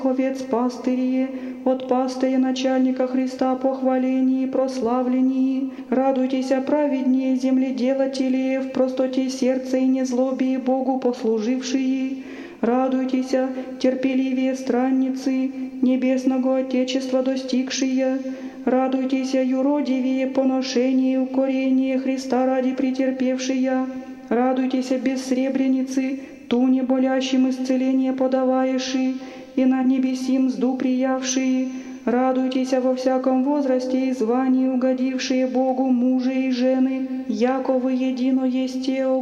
овец пастырие, от пастыря начальника Христа похвалении и прославлении. Радуйтесь, праведнее земледелатели, в простоте сердца и незлобии Богу послужившие. Радуйтесь, терпеливее странницы, небесного Отечества достигшие. Радуйтесь, юродивее поношение и укорение Христа ради претерпевшие. Радуйтесь, бессребреницы, туне болящим исцеление подаваеши, и над небесим мзду приявшие. Радуйтесь во всяком возрасте и звании угодившие Богу мужи и жены, яко вы едино есте,